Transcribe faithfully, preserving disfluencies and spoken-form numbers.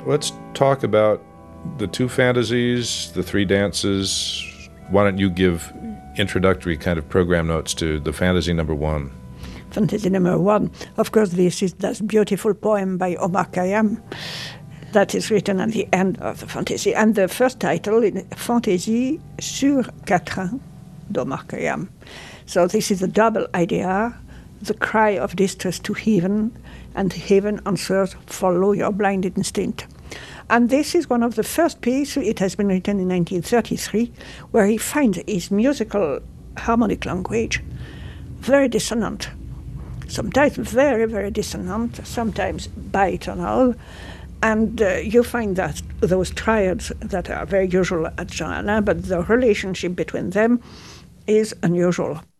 let's talk about the two fantasies, the three dances. Why don't you give introductory kind of program notes to the fantasy number one? Fantasy number one. Of course, this is that beautiful poem by Omar Khayyam that is written at the end of the fantasy. And the first title is Fantaisie sur Quatrain d'Omar Khayyam. So this is a double idea, the cry of distress to heaven, and heaven answers, follow your blind instinct. And this is one of the first pieces. It has been written in nineteen thirty-three, where he finds his musical harmonic language very dissonant. Sometimes very, very dissonant, sometimes bitonal. And uh, you find that those triads that are very usual at Jean Alain, but the relationship between them is unusual.